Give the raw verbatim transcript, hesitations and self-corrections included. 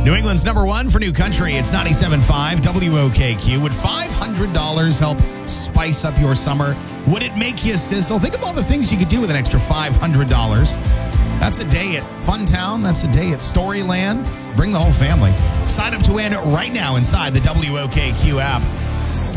New England's number one for new country. It's ninety-seven point five W O K Q. Would five hundred dollars help spice up your summer? Would it make you sizzle? Think of all the things you could do with an extra five hundred dollars. That's a day at Funtown. That's a day at Storyland. Bring the whole family. Sign up to win right now inside the W O K Q app.